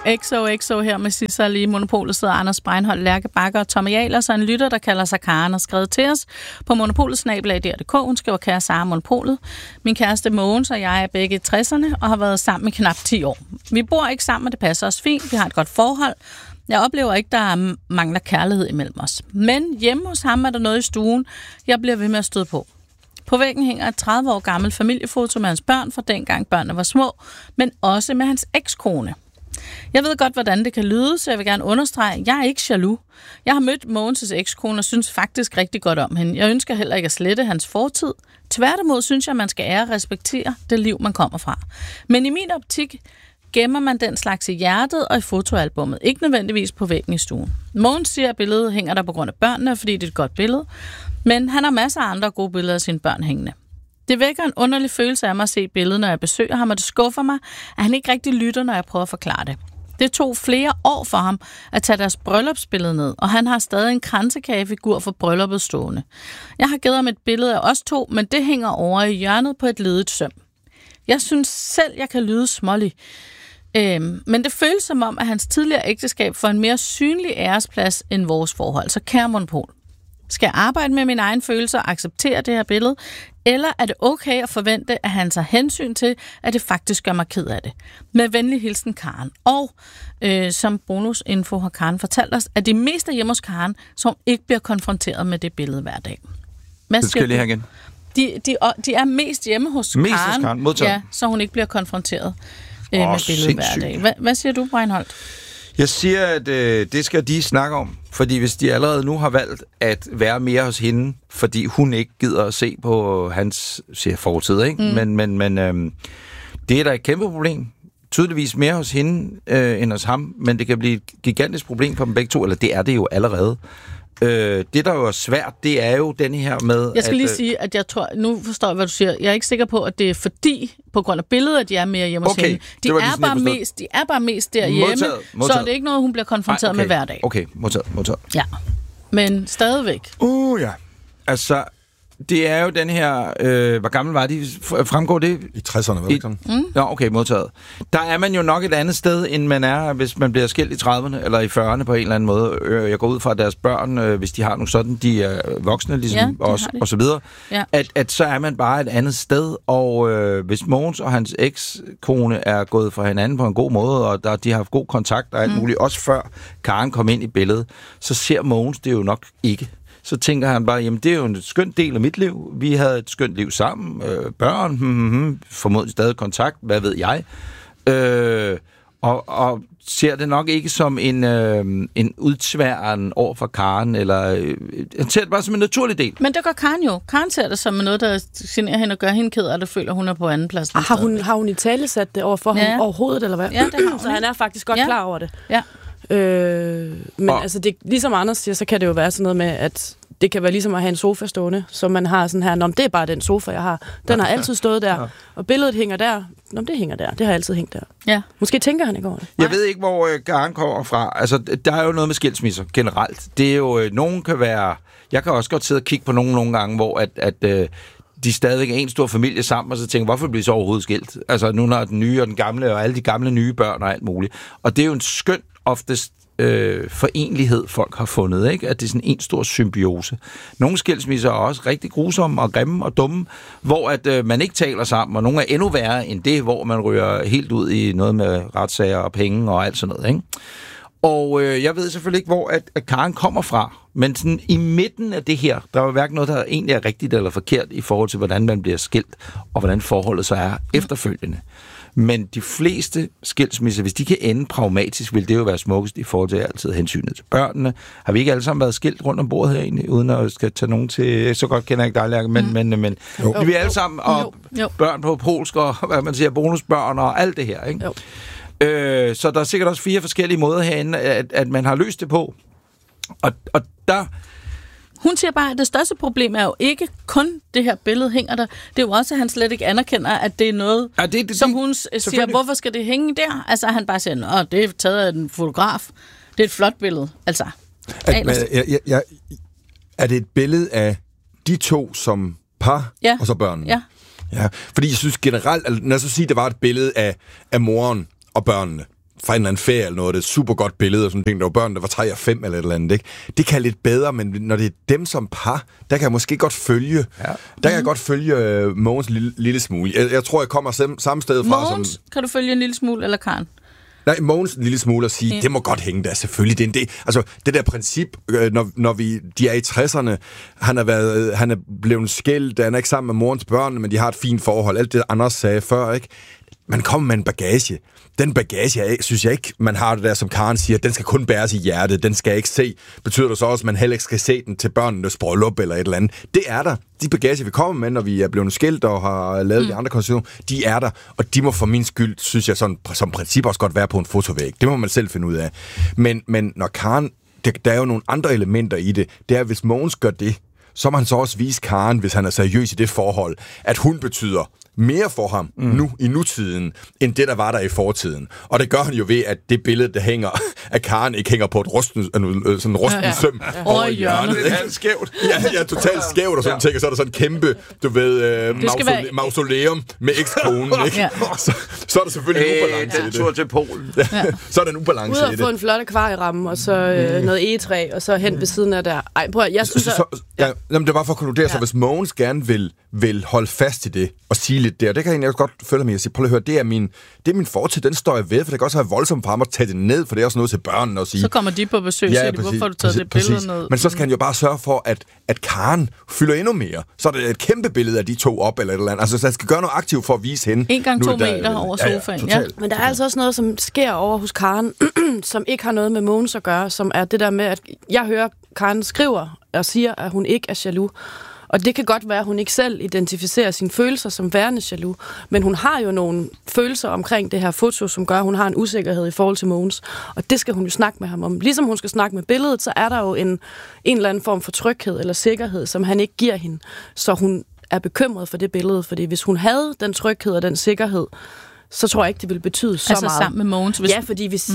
XOXO her med Sissel i Monopolet sidder Anders Breinholt, Lærke Bakker og Tommy Ahlers, og en lytter, der kalder sig Karen, og skrevet til os på monopolet@dr.dk. Hun skriver, kære Sara Monopolet. Min kæreste Mogens og jeg er begge i 60'erne og har været sammen i knap 10 år. Vi bor ikke sammen, og det passer os fint. Vi har et godt forhold. Jeg oplever ikke, der mangler kærlighed imellem os. Men hjemme hos ham er der noget i stuen, jeg bliver ved med at støde på. På væggen hænger et 30 år gammelt familiefoto med hans børn fra dengang børnene var små, men også med hans ekskone. Jeg ved godt, hvordan det kan lyde, så jeg vil gerne understrege, at jeg er ikke jaloux. Jeg har mødt Mogens' ekskone og synes faktisk rigtig godt om hende. Jeg ønsker heller ikke at slette hans fortid. Tværtimod synes jeg, at man skal ære og respektere det liv, man kommer fra. Men i min optik gemmer man den slags i hjertet og i fotoalbummet, ikke nødvendigvis på væggen i stuen. Mogens siger, at billedet hænger der på grund af børnene, fordi det er et godt billede, men han har masser af andre gode billeder af sine børn hængende. Det vækker en underlig følelse af mig at se billedet, når jeg besøger ham, og det skuffer mig, at han ikke rigtig lytter, når jeg prøver at forklare det. Det tog flere år for ham at tage deres bryllupsbillede ned, og han har stadig en kransekagefigur for brylluppet stående. Jeg har givet ham et billede af os to, men det hænger over i hjørnet på et ledet søm. Jeg synes selv, jeg kan lyde smålig. Men det føles som om, at hans tidligere ægteskab får en mere synlig æresplads end vores forhold. Så kære Monopol, skal jeg arbejde med mine egne følelser og acceptere det her billede? Eller er det okay at forvente, at han tager hensyn til, at det faktisk gør mig ked af det? Med venlig hilsen, Karen. Og som bonusinfo har Karen fortalt os, at det mest er hjemme hos Karen, som ikke bliver konfronteret med det billede hver dag. Det skal jeg lige have igen. De er mest hjemme hos Karen, ja, så hun ikke bliver konfronteret med billedet hver dag. Hvad siger du, Breinholt? Jeg siger, at det skal de snakke om. Fordi hvis de allerede nu har valgt at være mere hos hende, fordi hun ikke gider at se på hans fortid, ikke? Men det er da et kæmpe problem. Tydeligvis mere hos hende end hos ham, men det kan blive et gigantisk problem for dem begge to, eller det er det jo allerede. Det, der jo er svært, det er jo den her med... Jeg skal lige sige, at jeg tror... Nu forstår jeg, hvad du siger. Jeg er ikke sikker på, at det er fordi, på grund af billedet, at de er mere hjemme hos hende. De er bare mest derhjemme, modtaget. Så det er ikke noget, hun bliver konfronteret med hver dag. Okay, modtaget. Ja, men stadigvæk. Ja. Altså, det er jo den her... hvor gammel var de? Fremgår det? I 60'erne, var det ikke sådan? Ja, okay, modtaget. Der er man jo nok et andet sted, end man er, hvis man bliver skilt i 30'erne, eller i 40'erne på en eller anden måde. Jeg går ud fra, at deres børn, hvis de har nogle sådan, de er voksne, ligesom os, og så videre, at så er man bare et andet sted, og hvis Mogens og hans ekskone er gået fra hinanden på en god måde, og de har haft god kontakt og alt muligt, også før Karen kom ind i billedet, så ser Mogens det jo nok ikke. Så tænker han bare, jamen det er jo en skønt del af mit liv. Vi havde et skønt liv sammen. Børn, formodentlig stadig kontakt, hvad ved jeg. Og ser det nok ikke som en udsværen over for Karen, eller han ser det bare som en naturlig del. Men det gør Karen jo. Karen ser det som noget, der generer hende og gør hende ked af det, føler hun er på anden plads. Har hun i tale sat det over for ham overhovedet, eller hvad? Ja, det har hun. Så han er faktisk godt klar over det. Ja. Men altså, det, ligesom Anders siger, så kan det jo være sådan noget med, at det kan være ligesom at have en sofa stående, så man har sådan her, det er bare den sofa, jeg har. Den har altid stået der, og billedet hænger der. Det hænger der. Det har altid hængt der. Ja. Måske tænker han ikke over det. Jeg ved ikke, hvor Karen kommer fra. Altså, der er jo noget med skilsmisser generelt. Det er jo, nogen kan være... Jeg kan også godt sidde og kigge på nogle gange, hvor de stadigvæk er en stor familie sammen, og så tænker, hvorfor bliver de så overhovedet skilt? Altså, nu når den nye og den gamle, og alle de gamle nye børn og alt muligt. Og det er jo en skøn, oftest forenlighed, folk har fundet, ikke? At det er sådan en stor symbiose. Nogle skilsmisser er også rigtig grusomme og grimme og dumme, hvor at man ikke taler sammen, og nogle er endnu værre end det, hvor man ryger helt ud i noget med retssager og penge og alt sådan noget, ikke? Og jeg ved selvfølgelig ikke, hvor at Karen kommer fra, men sådan i midten af det her, der er jo hverken noget, der egentlig er rigtigt eller forkert i forhold til, hvordan man bliver skilt, og hvordan forholdet så er efterfølgende. Men de fleste skilsmisser, hvis de kan ende pragmatisk, vil det jo være smukkest i forhold til altid hensynet til børnene. Har vi ikke alle sammen været skilt rundt om bordet herinde, uden at skal tage nogen til... Så godt kender jeg ikke dig, Lærke, men vi er alle sammen, og børn på polsk, og hvad man siger, bonusbørn og alt det her, ikke? Jo. Så der er sikkert også 4 forskellige måder herinde, at man har løst det på. Og der... Hun siger bare, at det største problem er jo ikke kun det her billede hænger der. Det er jo også, at han slet ikke anerkender, at det er noget, som hun siger, hvorfor skal det hænge der? Altså, han bare siger, det er taget af en fotograf. Det er et flot billede. Altså, er det et billede af de to som par, og så børnene? Ja. Fordi jeg synes generelt, når jeg så siger, at det var et billede af moren og børnene, fra en eller anden ferie eller noget, det er et super godt billede, og sådan ting, der var børn, der var 3 og 5 eller et eller andet, ikke? Det kan lidt bedre, men når det er dem som par, der kan jeg måske godt følge, Mogens lille smule. Jeg tror, jeg kommer samme sted fra. Mogens, kan du følge en lille smule, eller Karen? Nej, Mogens en lille smule at sige, det må godt hænge der, selvfølgelig. Det der princip, når de er i 60'erne, han er blevet skilt, han er ikke sammen med morens børn, men de har et fint forhold, alt det Anders sagde før, ikke? Man kommer med en bagage. Den bagage, synes jeg ikke, man har det der, som Karen siger, den skal kun bæres i hjertet, den skal ikke se. Betyder det så også, at man heller ikke skal se den til børnenes bryllup eller et eller andet? Det er der. De bagage, vi kommer med, når vi er blevet skilt og har lavet de andre konstitutioner, de er der, og de må for min skyld, synes jeg, sådan, som princip også godt være på en fotovæg. Det må man selv finde ud af. Men når Karen, der er jo nogle andre elementer i det, det er, hvis Mogens gør det, så må han så også vise Karen, hvis han er seriøs i det forhold, at hun betyder mere for ham nu i nutiden, end det, der var der i fortiden. Og det gør han jo ved, at det billede, der hænger af Karen, ikke hænger på et rusten søm over hjørnet. Det er skævt. Ja, totalt skævt og sådan ting. Og så er der sådan en kæmpe, du ved, mausoleum med ekskonen, ikke? Ja. Så er der selvfølgelig en ubalance i det. Tur til Polen. Så er der en ubalance i det. Ud at få en flot akvarieramme, og så noget egetræ, og så hen ved siden af der. Ej, prøv, jeg synes... Jamen, det var for at konkludere, så hvis Mogens gerne vil holde fast i det, og sige lidt der, det kan jeg egentlig også godt følge mig at sige, prøv at høre, det er min fortid, den står jeg ved, for det kan også være voldsomt for ham at tage det ned, for det er også noget til børnene at sige. Så kommer de på besøg, siger de, hvorfor har du taget det billede ned? Men så skal han jo bare sørge for, at Karen fylder endnu mere. Så er det et kæmpe billede af de to op, eller et eller andet. Altså, så han skal gøre noget aktivt for at vise hende. 1 gange 2 meter over sofaen. Ja. Men der er altså også noget, som sker over hos Karen, som ikke har noget med Mogens at gøre, som er det der med, at jeg hører, Karen skriver og siger, at hun ikke er jaloux. Og det kan godt være, at hun ikke selv identificerer sine følelser som værende jaloux, men hun har jo nogle følelser omkring det her foto, som gør, at hun har en usikkerhed i forhold til Mogens. Og det skal hun jo snakke med ham om. Ligesom hun skal snakke med billedet, så er der jo en eller anden form for tryghed eller sikkerhed, som han ikke giver hende. Så hun er bekymret for det billede, fordi hvis hun havde den tryghed og den sikkerhed, så tror jeg ikke, det ville betyde så meget. Altså sammen med Mogens? Ja, fordi hvis,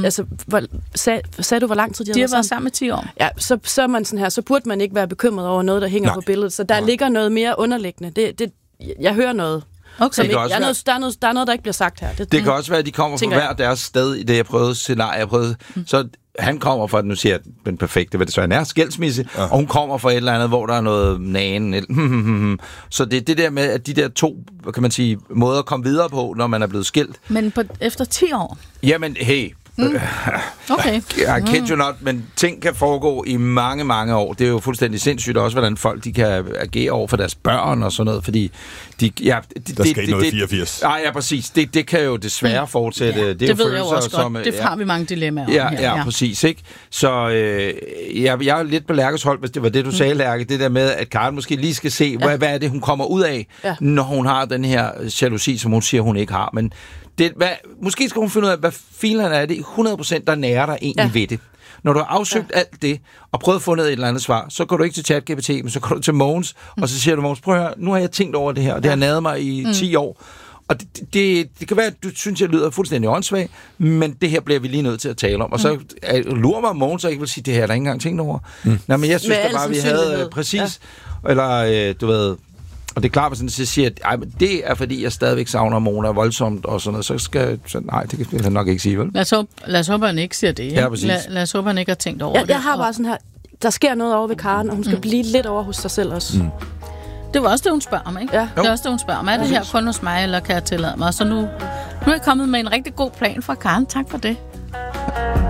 sagde du, hvor lang tid de har været sammen med 10 år? Ja, så er man sådan her, så burde man ikke være bekymret over noget, der hænger på billedet. Så der ligger noget mere underliggende. Jeg hører noget. Okay. Der er noget, der ikke bliver sagt her. Det kan også være, at de kommer fra hver deres sted i det, jeg prøvede scenarie. Så han kommer fra, nu siger jeg den perfekte, hvad det så er skilsmisse, og hun kommer fra et eller andet, hvor der er noget nagen. Så det er det der med, at de der 2, kan man sige, måder at komme videre på, når man er blevet skilt. Men efter 10 år? Jamen, hey. Okay. I kid you not, men ting kan foregå i mange, mange år. Det er jo fuldstændig sindssygt også, hvordan folk de kan agere over for deres børn og sådan noget, fordi der skal ikke noget 84. Nej, ja, præcis. Det kan jo desværre fortsætte. Ja, det ved jeg jo også godt. Det har vi mange dilemmaer om her. Ja, præcis, ikke? Så jeg er lidt på Lærkes hold, hvis det var det, du sagde, Lærke. Det der med, at Karen måske lige skal se, hvad er det, hun kommer ud af, når hun har den her jalousi, som hun siger, hun ikke har. Men måske skal hun finde ud af, hvad filen er det 100%, der nærer dig egentlig ved det. Når du har afsøgt alt det, og prøvet at få ned et eller andet svar, så går du ikke til ChatGPT, men så går du til Mogens, og så siger du, Mogens, prøv at høre, nu har jeg tænkt over det her, og det har naget mig i 10 år. Og det kan være, at du synes, jeg lyder fuldstændig åndssvag, men det her bliver vi lige nødt til at tale om. Og så lurer mig, Mogens, så ikke vil sige, det her er der ikke engang tænkt over. Nej, men jeg synes da bare, vi havde præcis, eller du ved... Og det er klart, at så siger, at det er, fordi jeg stadigvæk savner Mona voldsomt, og sådan noget, nej, det kan jeg nok ikke sige, vel? Lad os håbe, han ikke siger det. Ja, lad os håbe, han ikke har tænkt over det. Jeg har bare sådan her, der sker noget over ved Karen, og hun skal blive lidt over hos sig selv også. Det var også det, hun spørger om, ikke? Ja. Det er også det, hun spørger om. Er det her kun hos mig, eller kan jeg tillade mig? Så nu er jeg kommet med en rigtig god plan fra Karen. Tak for det.